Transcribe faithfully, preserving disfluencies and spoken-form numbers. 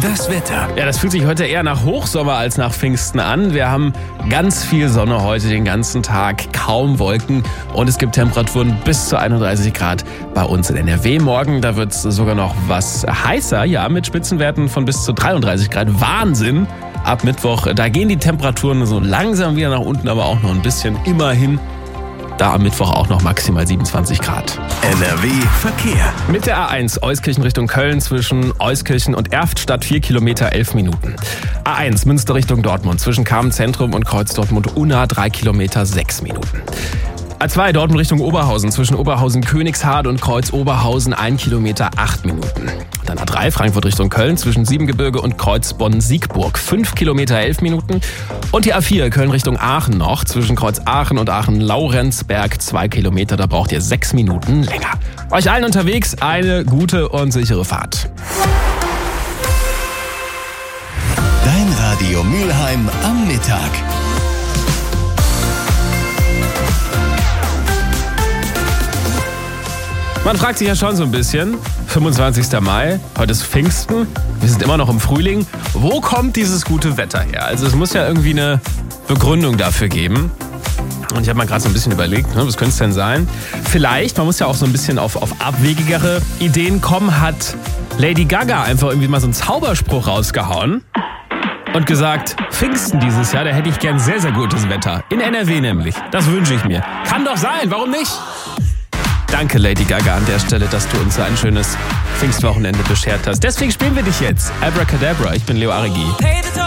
Das Wetter. Ja, das fühlt sich heute eher nach Hochsommer als nach Pfingsten an. Wir haben ganz viel Sonne heute den ganzen Tag, kaum Wolken und es gibt Temperaturen bis zu einunddreißig Grad bei uns in N R W. Morgen, da wird es sogar noch was heißer, ja, mit Spitzenwerten von bis zu dreiunddreißig Grad. Wahnsinn! Ab Mittwoch, da gehen die Temperaturen so langsam wieder nach unten, aber auch noch ein bisschen, immerhin. Da am Mittwoch auch noch maximal siebenundzwanzig Grad. N R W Verkehr. Mit der A eins Euskirchen Richtung Köln zwischen Euskirchen und Erftstadt vier Kilometer elf Minuten. A eins Münster Richtung Dortmund zwischen Kamen-Zentrum und Kreuz Dortmund-Unna drei Kilometer sechs Minuten. A zwei Dortmund Richtung Oberhausen zwischen Oberhausen-Königshardt und Kreuz Oberhausen ein Kilometer acht Minuten. Dann A drei Frankfurt Richtung Köln zwischen Siebengebirge und Kreuz Bonn-Siegburg fünf Kilometer elf Minuten. Und die A vier Köln Richtung Aachen noch zwischen Kreuz Aachen und Aachen-Laurenzberg zwei Kilometer, da braucht ihr sechs Minuten länger. Euch allen unterwegs eine gute und sichere Fahrt. Dein Radio Mülheim am Mittag. Man fragt sich ja schon so ein bisschen, fünfundzwanzigster Mai, heute ist Pfingsten, wir sind immer noch im Frühling. Wo kommt dieses gute Wetter her? Also es muss ja irgendwie eine Begründung dafür geben. Und ich habe mal gerade so ein bisschen überlegt, ne, was könnte es denn sein? Vielleicht, man muss ja auch so ein bisschen auf, auf abwegigere Ideen kommen, hat Lady Gaga einfach irgendwie mal so einen Zauberspruch rausgehauen und gesagt, Pfingsten dieses Jahr, da hätte ich gern sehr, sehr gutes Wetter. In N R W nämlich. Das wünsche ich mir. Kann doch sein, warum nicht? Danke, Lady Gaga, an der Stelle, dass du uns so ein schönes Pfingstwochenende beschert hast. Deswegen spielen wir dich jetzt. Abracadabra, ich bin Leo Arigi.